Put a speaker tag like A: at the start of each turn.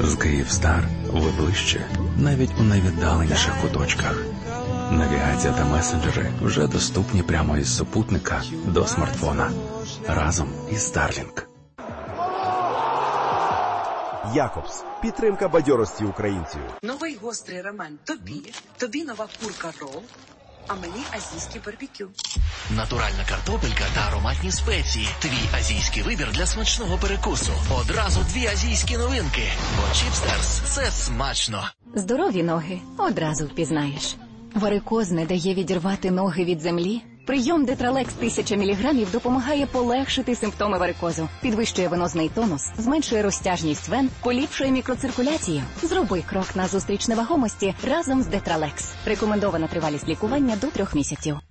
A: З Київстар ви ближче, навіть у найвіддаленіших куточках. Навігація та месенджери вже доступні прямо із супутника до смартфона. Разом із Starlink.
B: Якобс. Підтримка бадьорості українців.
C: Новий гострий рамен тобі нова курка рол, а мені азійське барбекю.
D: Натуральна картопелька та ароматні спеції. Твій азійський вибір для смачного перекусу. Одразу 2 азійські новинки. Бо Чіпстерс – це смачно.
E: Здорові ноги одразу впізнаєш. Варикоз не дає відірвати ноги від землі? Прийом Детралекс 1000 мг допомагає полегшити симптоми варикозу. Підвищує венозний тонус, зменшує розтяжність вен, поліпшує мікроциркуляцію. Зроби крок назустріч невагомості разом з Детралекс. Рекомендована тривалість лікування до 3 місяців.